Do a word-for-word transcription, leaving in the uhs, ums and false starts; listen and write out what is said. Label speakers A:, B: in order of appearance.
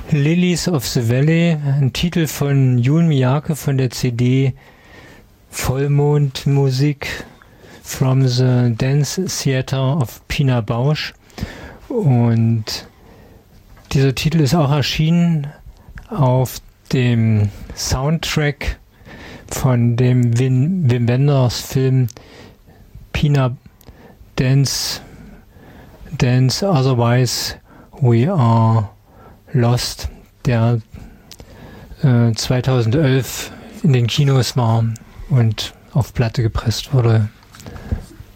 A: Lilies of the Valley, ein Titel von Jun Miyake von der C D Vollmondmusik from the Dance Theater of Pina Bausch. Und dieser Titel ist auch erschienen auf dem Soundtrack von dem Wim, Wim Wenders Film Pina Dance, Dance Otherwise We Are Lost, der äh, zweitausendelf in den Kinos war und auf Platte gepresst wurde.